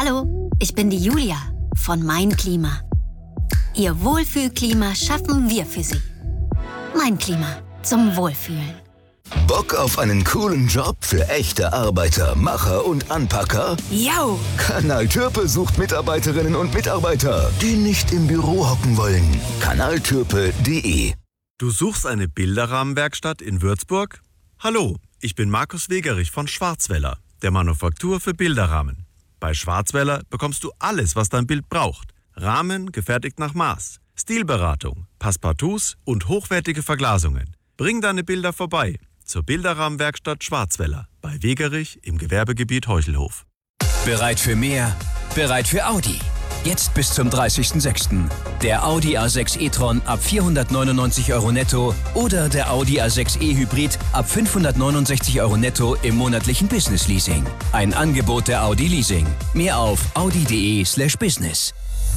Hallo, ich bin die Julia von Mein Klima. Ihr Wohlfühlklima schaffen wir für Sie. Mein Klima zum Wohlfühlen. Bock auf einen coolen Job für echte Arbeiter, Macher und Anpacker? Yo! Kanal Türpe sucht Mitarbeiterinnen und Mitarbeiter, die nicht im Büro hocken wollen. kanaltürpe.de. Du suchst eine Bilderrahmenwerkstatt in Würzburg? Hallo, ich bin Markus Wegerich von Schwarzwälder, der Manufaktur für Bilderrahmen. Bei Schwarzwälder bekommst du alles, was dein Bild braucht. Rahmen gefertigt nach Maß, Stilberatung, Passepartouts und hochwertige Verglasungen. Bring deine Bilder vorbei zur Bilderrahmenwerkstatt Schwarzwälder bei Wegerich im Gewerbegebiet Heuchelhof. Bereit für mehr? Bereit für Audi. Jetzt bis zum 30.06. Der Audi A6 e-tron ab 499 € netto oder der Audi A6 e-Hybrid ab 569 € netto im monatlichen Business-Leasing. Ein Angebot der Audi Leasing. Mehr auf audi.de/business.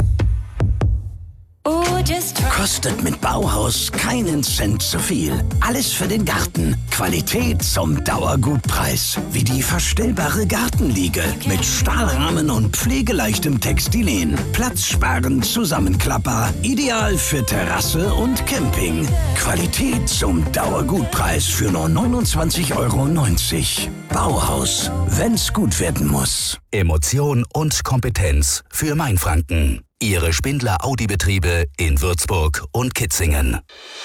Kostet mit Bauhaus keinen Cent zu viel. Alles für den Garten. Qualität zum Dauergutpreis. Wie die verstellbare Gartenliege mit Stahlrahmen und pflegeleichtem Textilien. Platzsparend Zusammenklapper. Ideal für Terrasse und Camping. Qualität zum Dauergutpreis für nur 29,90 € Bauhaus, wenn's gut werden muss. Emotion und Kompetenz für Mainfranken. Ihre Spindler Audi-Betriebe in Würzburg und Kitzingen.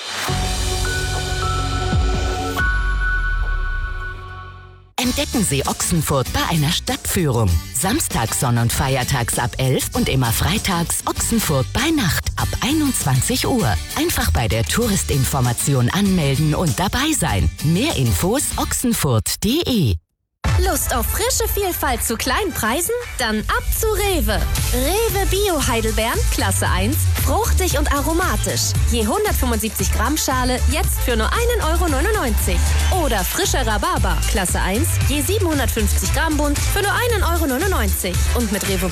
Entdecken Sie Ochsenfurt bei einer Stadtführung. Samstags, Sonn- und Feiertags ab 11 und immer freitags Ochsenfurt bei Nacht ab 21 Uhr. Einfach bei der Touristinformation anmelden und dabei sein. Mehr Infos ochsenfurt.de. Lust auf frische Vielfalt zu kleinen Preisen? Dann ab zu Rewe. Rewe Bio Heidelbeeren, Klasse 1, fruchtig und aromatisch. Je 175 Gramm Schale, jetzt für nur 1,99 €. Oder frischer Rhabarber, Klasse 1, je 750 Gramm Bund, für nur 1,99 € Und mit Rewe